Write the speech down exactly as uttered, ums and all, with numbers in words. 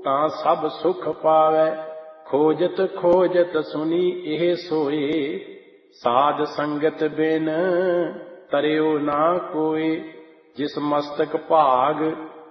ਤਾਂ ਸਭ ਸੁਖ ਪਾਵੈ। ਖੋਜਤ ਖੋਜਤ ਸੁਨੀ ਇਹ ਸੋਏ, ਸਾਧ ਸੰਗਤ ਬਿਨ ਤਰਿਓ ਨਾ ਕੋਏ। ਜਿਸ ਮਸਤਕ ਭਾਗ